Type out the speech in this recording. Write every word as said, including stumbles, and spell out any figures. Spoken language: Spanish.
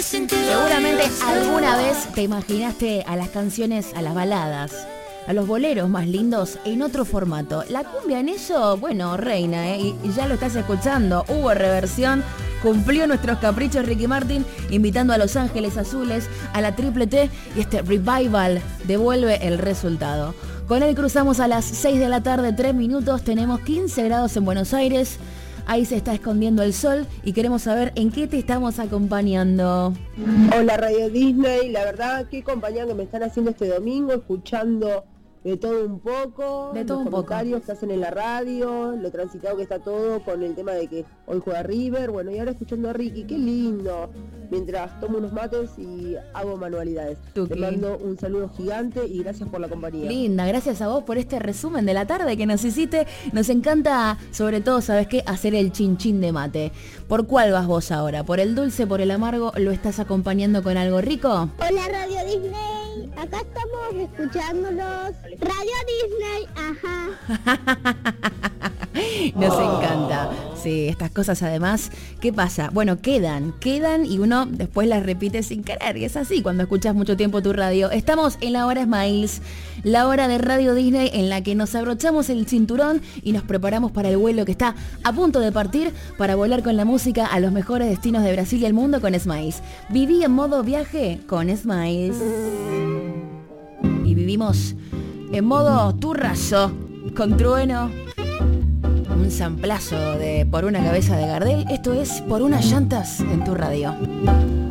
Seguramente alguna vez te imaginaste a las canciones, a las baladas, a los boleros más lindos en otro formato. La cumbia en eso, bueno, reina, ¿eh? Y, y ya lo estás escuchando. Hubo reversión, cumplió nuestros caprichos Ricky Martin, invitando a Los Ángeles Azules, a la Triple T, y este revival devuelve el resultado. Con él cruzamos a las seis de la tarde, tres minutos, tenemos quince grados en Buenos Aires. Ahí se está escondiendo el sol y queremos saber en qué te estamos acompañando. Hola Radio Disney, la verdad qué compañía que me están haciendo este domingo, escuchando de todo un poco, de todo los un comentarios poco que hacen en la radio, lo transitado que está todo con el tema de que hoy juega River, bueno, y ahora escuchando a Ricky, qué lindo, mientras tomo unos mates y hago manualidades. Tuki. Te mando un saludo gigante y gracias por la compañía. Linda, gracias a vos por este resumen de la tarde que nos hiciste. Nos encanta, sobre todo, ¿sabes qué? Hacer el chinchín de mate. ¿Por cuál vas vos ahora? ¿Por el dulce, por el amargo? ¿Lo estás acompañando con algo rico? Hola Radio Disney, acá estamos escuchándolos. Radio Disney, ajá. Nos encanta. Sí, estas cosas además, ¿qué pasa? Bueno, quedan, quedan y uno después las repite sin querer. Y es así cuando escuchas mucho tiempo tu radio. Estamos en la hora Smiles, la hora de Radio Disney en la que nos abrochamos el cinturón y nos preparamos para el vuelo que está a punto de partir para volar con la música a los mejores destinos de Brasil y el mundo con Smiles. Viví en modo viaje con Smiles. Y vivimos en modo turrazo con Trueno. Un samplazo de Por una cabeza de Gardel. Esto es Por unas llantas en tu radio.